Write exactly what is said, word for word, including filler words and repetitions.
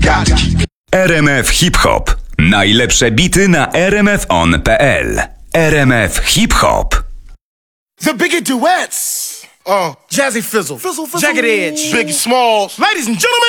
R M F Hip Hop. Najlepsze bity na r m f on kropka p l. R M F Hip Hop. The Biggie Duets. Uh, Jazzy Fizzle. Fizzle, Fizzle. Jagged Edge. Biggie Smalls. Ladies and gentlemen.